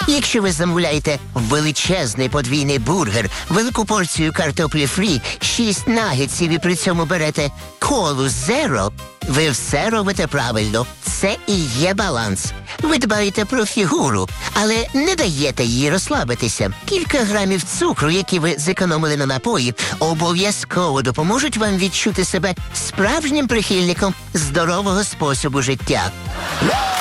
Якщо ви замовляєте величезний подвійний бургер, велику порцію картоплі фрі, 6 нагетсів і при цьому берете колу Zero, ви все робите правильно. Це і є баланс. Ви дбаєте про фігуру, але не даєте їй розслабитися. Кілька грамів цукру, які ви зекономили на напої, обов'язково допоможуть вам відчути себе справжнім прихильником здорового способу життя.